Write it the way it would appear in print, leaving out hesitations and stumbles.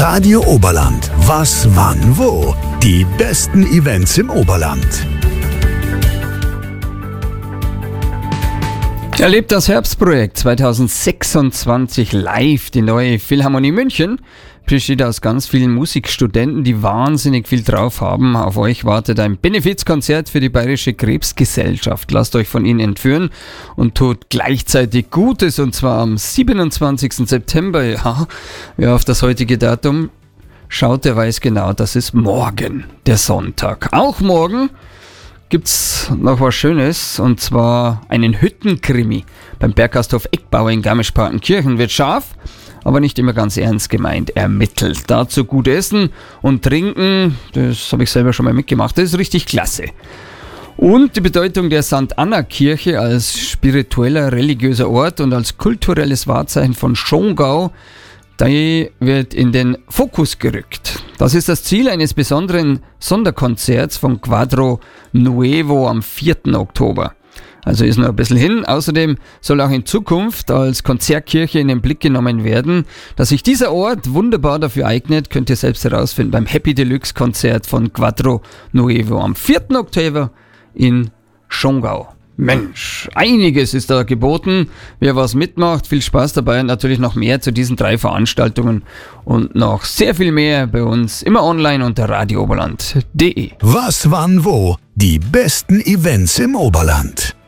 Radio Oberland. Was, wann, wo? Die besten Events im Oberland. Erlebt das Herbstprojekt 2026 live, die neue Philharmonie München. Besteht aus ganz vielen Musikstudenten, die wahnsinnig viel drauf haben. Auf euch wartet ein Benefizkonzert für die Bayerische Krebsgesellschaft. Lasst euch von ihnen entführen und tut gleichzeitig Gutes, und zwar am 27. September. Ja, wer auf das heutige Datum schaut, der weiß genau, das ist morgen, der Sonntag. Auch morgen gibt's noch was Schönes, und zwar einen Hüttenkrimi beim Berggasthof Eckbauer in Garmisch-Partenkirchen. Wird scharf, aber nicht immer ganz ernst gemeint, ermittelt. Dazu gut essen und trinken, das habe ich selber schon mal mitgemacht, das ist richtig klasse. Und die Bedeutung der St. Anna-Kirche als spiritueller, religiöser Ort und als kulturelles Wahrzeichen von Schongau, die wird in den Fokus gerückt. Das ist das Ziel eines besonderen Sonderkonzerts von Quadro Nuevo am 4. Oktober. Also ist noch ein bisschen hin. Außerdem soll auch in Zukunft als Konzertkirche in den Blick genommen werden. Dass sich dieser Ort wunderbar dafür eignet, könnt ihr selbst herausfinden beim Happy Deluxe Konzert von Quadro Nuevo am 4. Oktober in Schongau. Mensch, einiges ist da geboten. Wer was mitmacht, viel Spaß dabei und natürlich noch mehr zu diesen 3 Veranstaltungen und noch sehr viel mehr bei uns immer online unter radiooberland.de. Was, wann, wo? Die besten Events im Oberland.